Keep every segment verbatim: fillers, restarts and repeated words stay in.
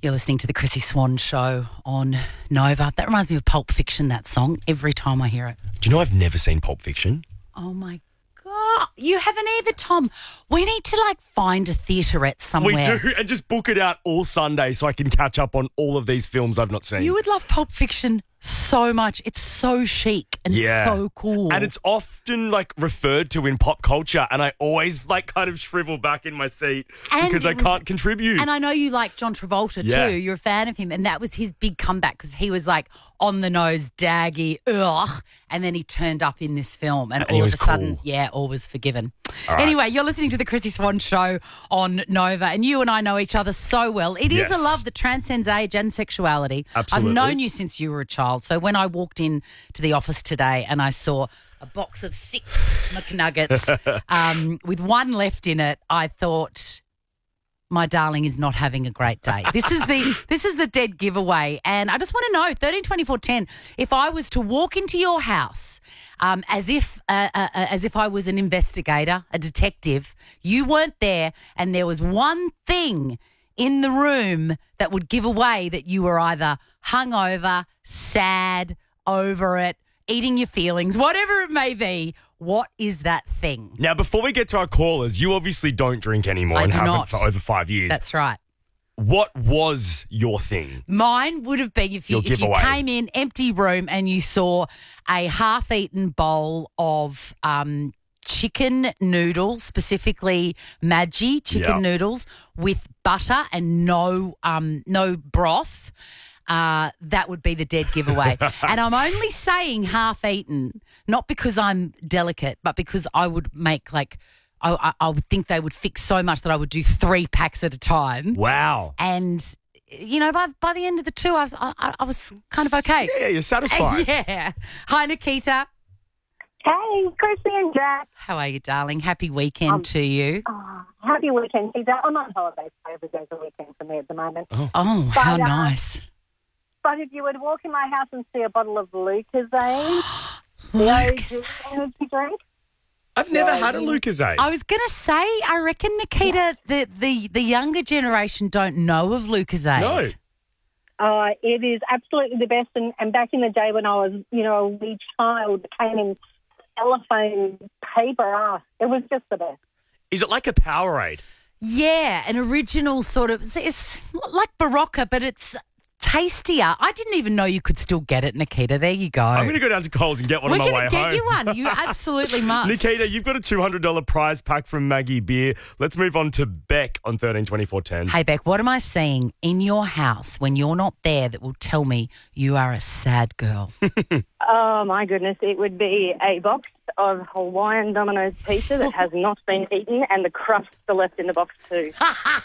You're listening to the Chrissy Swan Show on Nova. That reminds me of Pulp Fiction, that song, every time I hear it. Do you know I've never seen Pulp Fiction? Oh, my God. You haven't either, Tom. We need to, like, find a theaterette somewhere. We do, and just book it out all Sunday so I can catch up on all of these films I've not seen. You would love Pulp Fiction so much. It's so chic and Yeah. so cool. And it's often, like, referred to in pop culture, and I always, like, kind of shrivel back in my seat And because it I was- can't contribute. And I know you like John Travolta Yeah. too. You're a fan of him. And that was his big comeback because he was like on the nose, daggy, ugh. And then he turned up in this film. And, And he all of was a sudden, cool. yeah, all was forgiven. All right. Anyway, you're listening to the Chrissy Swan Show on Nova. And you and I know each other so well. It is Yes. a love that transcends age and sexuality. Absolutely. I've known you since you were a child. So when I walked in to the office today and I saw a box of six McNuggets um, with one left in it, I thought, my darling is not having a great day. This is the this is the dead giveaway, and I just want to know thirteen twenty-four ten. If I was to walk into your house um, as if uh, uh, uh, as if I was an investigator, a detective, you weren't there, and there was one thing in the room that would give away that you were either hungover, sad, over it, eating your feelings, whatever it may be. What is that thing? Now, before we get to our callers, you obviously don't drink anymore I and do haven't not. for over five years. That's right. What was your thing? Mine would have been if you, Your if you giveaway. came in, empty room, and you saw a half-eaten bowl of um, chicken noodles, specifically Maggi chicken Yep. noodles with butter and no um, no broth. Uh, that would be the dead giveaway. And I'm only saying half-eaten, not because I'm delicate, but because I would make like I, I, I would think they would fix so much that I would do three packs at a time. Wow. And, you know, by by the end of the two, I, I, I was kind of okay. Yeah, you're satisfied. Yeah. Hi, Nikita. Hey, Chrissy and Jack. How are you, darling? Happy weekend Um, to you. Oh, happy weekend, Peter. I'm on holiday, so every day's a weekend for me at the moment. Oh, but, how uh, nice. But if you would walk in my house and see a bottle of Lucozade, Lucas. no energy drink, I've never Yeah, had a you- Lucozade. I was going to say, I reckon, Nikita, the, the, the younger generation don't know of Lucozade. No. uh, it is absolutely the best. And, and back in the day when I was, you know, a wee child, it came in cellophane paper. Ah, it was just the best. Is it like a Powerade? Yeah, an original sort of, it's, it's like Barocca, but it's tastier. I didn't even know you could still get it, Nikita. There you go. I'm going to go down to Coles and get one We're on my going way to get home. you one. You absolutely must. Nikita, you've got a two hundred dollars prize pack from Maggie Beer. Let's move on to Beck on thirteen twenty-four ten. Hey, Beck, what am I seeing in your house when you're not there that will tell me you are a sad girl? Oh, my goodness. It would be a box of Hawaiian Domino's pizza that has not been eaten and the crust still left in the box too.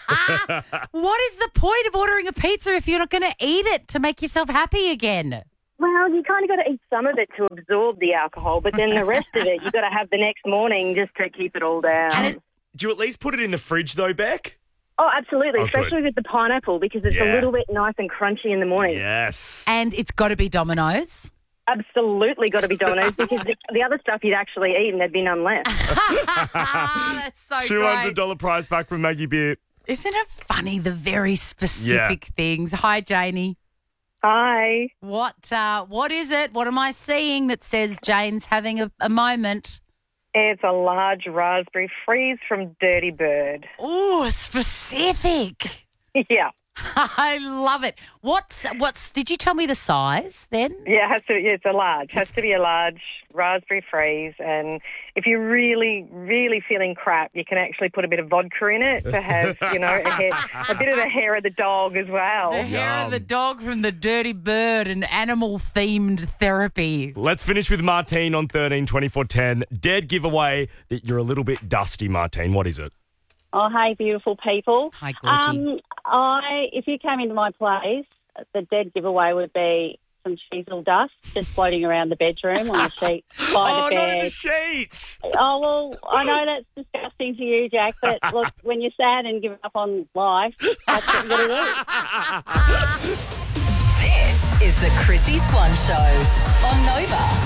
What is the point of ordering a pizza if you're not going to eat it to make yourself happy again? Well, you kind of got to eat some of it to absorb the alcohol, but then the rest of it you got to have the next morning just to keep it all down. And it- Do you at least put it in the fridge, though, Beck? oh, absolutely, Oh, especially good. with the pineapple because it's Yeah. a little bit nice and crunchy in the morning. Yes. And it's got to be Domino's. Absolutely got to be Domino's because the, the other stuff you'd actually eat and there'd be none left. That's so two hundred great. dollars prize pack from Maggie Beer. Isn't it funny, the very specific things? Hi, Janie. Hi. What uh, what is it? What am I seeing that says Jane's having a, a moment? It's a large raspberry freeze from Dirty Bird. Oh, specific. yeah. I love it. What's what's? Did you tell me the size then? Yeah, it has to. Yeah, it's a large. Has to be a large raspberry freeze. And if you're really, really feeling crap, you can actually put a bit of vodka in it to have, you know, a, hair, a bit of the hair of the dog as well. The hair Yum. of the dog from the Dirty Bird and animal themed therapy. Let's finish with Martine on thirteen twenty-four ten. Dead giveaway that you're a little bit dusty, Martine. What is it? Oh, hey, beautiful people. Hi, Gorgie. Um, I, if you came into my place, the dead giveaway would be some chisel dust just floating around the bedroom on the sheet by oh, the not in bed. the sheets. Oh, well, I know that's disgusting to you, Jack, but look, when you're sad and giving up on life, that's what you got to do. This is the Chrissy Swan Show on Nova.